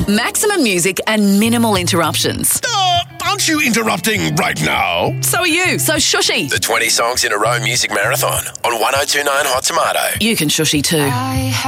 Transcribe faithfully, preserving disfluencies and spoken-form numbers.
Maximum music and minimal interruptions. Uh, aren't you interrupting right now? So are you. So shushy. The twenty songs in a row music marathon on one oh two nine Hot Tomato. You can shushy too. I